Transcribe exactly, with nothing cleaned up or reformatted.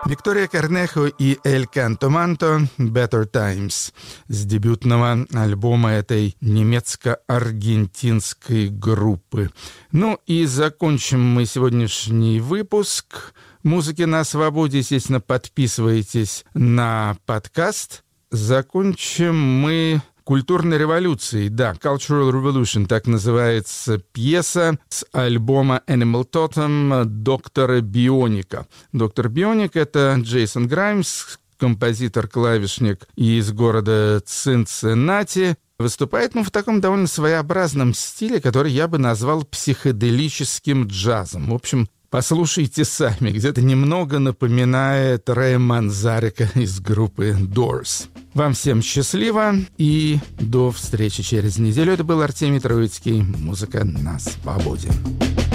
Виктория Корнехо и Эль Канто Манто «Better Times» с дебютного альбома этой немецко-аргентинской группы. Ну и закончим мы сегодняшний выпуск «Музыки на свободе». Естественно, подписывайтесь на подкаст. Закончим мы культурной революцией. Да, Cultural Revolution, так называется пьеса с альбома Animal Totem доктора Бионика. Доктор Бионик — это Джейсон Граймс, композитор-клавишник из города Цинциннати. Выступает он в таком довольно своеобразном стиле, который я бы назвал психоделическим джазом. В общем, послушайте сами, где-то немного напоминает Рэя Манзарека из группы Doors. Вам всем счастливо и до встречи через неделю. Это был Артемий Троицкий. Музыка на свободе.